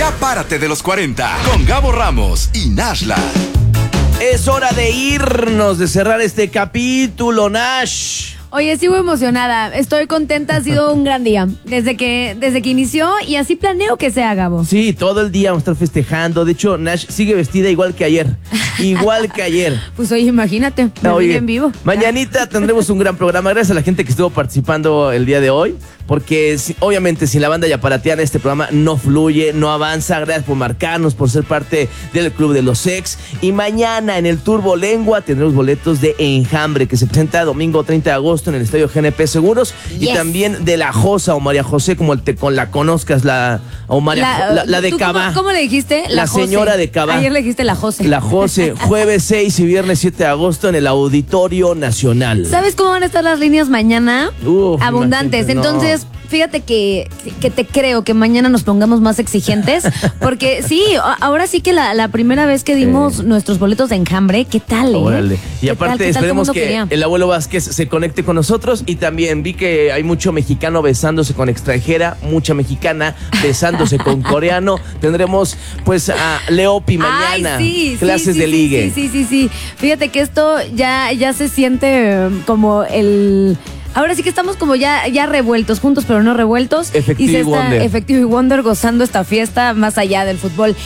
Ya párate de los 40 con Gabo Ramos y Nashla. Es hora de irnos, de cerrar este capítulo, Nash. Oye, sigo emocionada, estoy contenta, ha sido un gran día desde que inició y así planeo que sea, Gabo. Sí, todo el día vamos a estar festejando. De hecho, Nash sigue vestida igual que ayer. Pues oye, imagínate, me vi en vivo. Mañanita tendremos un gran programa. Gracias a la gente que estuvo participando el día de hoy, porque obviamente sin la banda yaparateana este programa no fluye, no avanza. Gracias por marcarnos, por ser parte del Club de los Ex. Y mañana en el Turbo Lengua tendremos boletos de Enjambre, que se presenta domingo 30 de agosto en el Estadio GNP Seguros. Yes. Y también de La Josa o María José, como la conozcas, la de Cabá. ¿Cómo le dijiste? La señora de Cabá. Ayer le dijiste La José. La José, jueves 6 y viernes 7 de agosto en el Auditorio Nacional. ¿Sabes cómo van a estar las líneas mañana? Abundantes. Entonces, fíjate que te creo que mañana nos pongamos más exigentes, porque sí, ahora sí que la primera vez que dimos nuestros boletos de Enjambre, ¿qué tal? Órale. Y aparte esperemos que quería? el abuelo Vázquez se conecte con nosotros. Y también vi que hay mucho mexicano besándose con extranjera, mucha mexicana besándose con coreano. Tendremos pues a Leopi mañana. Ay, clases de ligue. Sí. Fíjate que esto ya se siente como el... Ahora sí que estamos como ya revueltos, juntos pero no revueltos. Efectivo y Wonder gozando esta fiesta más allá del fútbol.